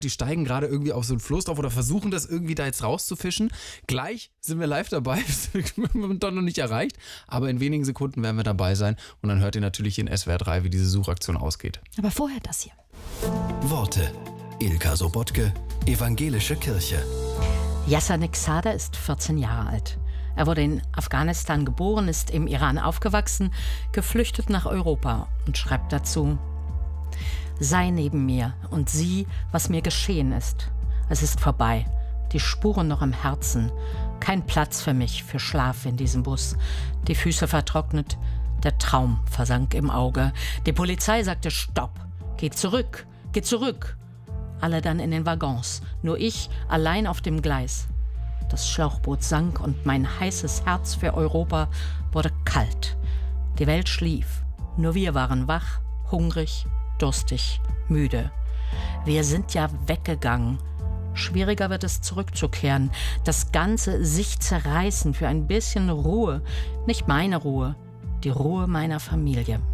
Die steigen gerade irgendwie auf so einen Floß drauf oder versuchen das irgendwie da jetzt rauszufischen. Gleich sind wir live dabei. Wir haben doch noch nicht erreicht. Aber in wenigen Sekunden werden wir dabei sein. Und dann hört ihr natürlich in SWR 3, wie diese Suchaktion ausgeht. Aber vorher das hier. Worte. Ilka Sobotke, Evangelische Kirche. Yasser Neksada ist 14 Jahre alt. Er wurde in Afghanistan geboren, ist im Iran aufgewachsen, geflüchtet nach Europa und schreibt dazu: Sei neben mir und sieh, was mir geschehen ist. Es ist vorbei, die Spuren noch im Herzen. Kein Platz für mich, für Schlaf in diesem Bus. Die Füße vertrocknet, der Traum versank im Auge. Die Polizei sagte Stopp, geh zurück, geh zurück. Alle dann in den Waggons, nur ich allein auf dem Gleis. Das Schlauchboot sank und mein heißes Herz für Europa wurde kalt. Die Welt schlief, nur wir waren wach, hungrig, durstig, müde. Wir sind ja weggegangen. Schwieriger wird es zurückzukehren. Das ganze sich zerreißen für ein bisschen Ruhe. Nicht meine Ruhe, die Ruhe meiner Familie.